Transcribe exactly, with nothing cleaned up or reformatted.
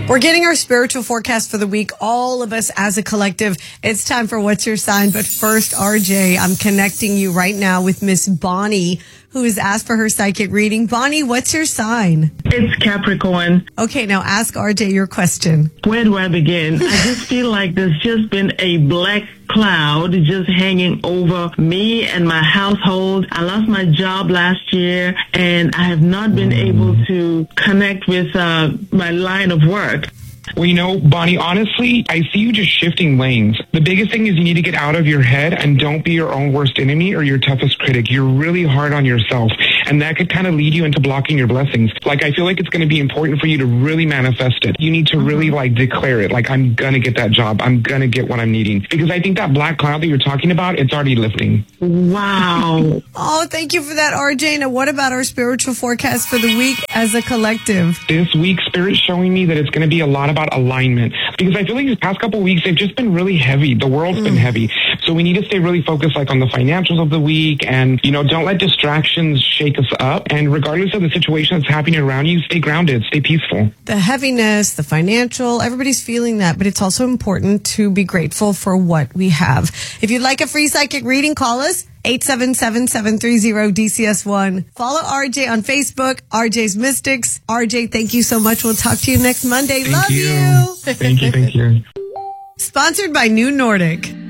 We're getting our spiritual forecast for the week, all of us as a collective. It's time for What's Your Sign? But first, R J, I'm connecting you right now with Miss Bonnie, who has asked for her psychic reading. Bonnie, what's your sign? It's Capricorn. Okay, now ask R J your question. Where do I begin? I just feel like there's just been a black cloud just hanging over me and my household. I lost my job last year, and I have not been able to connect with uh, my line of work. Well, you know, Bonnie, honestly, I see you just shifting lanes. The biggest thing is you need to get out of your head and don't be your own worst enemy or your toughest critic. You're really hard on yourself, and that could kind of lead you into blocking your blessings. Like, I feel like it's going to be important for you to really manifest it. You need to really, like, declare it. Like, I'm going to get that job. I'm going to get what I'm needing. Because I think that black cloud that you're talking about, it's already lifting. Wow. Oh, thank you for that, R J. Now, what about our spiritual forecast for the week as a collective? This week, Spirit's showing me that it's going to be a lot about alignment, because I feel like these past couple of weeks they've just been really heavy. The world's mm. been heavy, so we need to stay really focused, like on the financials of the week, and you know, don't let distractions shake us up. And regardless of the situation that's happening around you, stay grounded, stay peaceful. The heaviness, the financial, everybody's feeling that, but it's also important to be grateful for what we have. If you'd like a free psychic reading, call us eight seven seven, seven three zero, D C S one. Follow R J on Facebook, R J's Mystics. R J, thank you so much. We'll talk to you next Monday. Thank Love you. you. Thank you. Thank you. Sponsored by New Nordic.